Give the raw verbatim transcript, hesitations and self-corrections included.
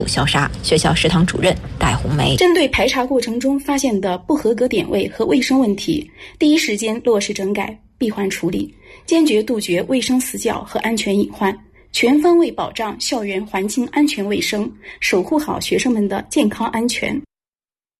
消杀。学校食堂主任戴红梅针对排查过程中发现的不合格点位和卫生问题，第一时间落实整改，闭环处理，坚决杜绝卫生死角和安全隐患，全方位保障校园环境安全卫生，守护好学生们的健康安全。